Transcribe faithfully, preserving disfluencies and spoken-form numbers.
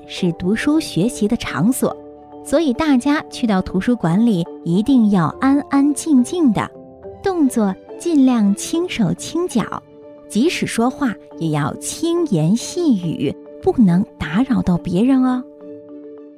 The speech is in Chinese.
是读书学习的场所，所以大家去到图书馆里一定要安安静静的，动作尽量轻手轻脚，即使说话也要轻言细语，不能打扰到别人哦。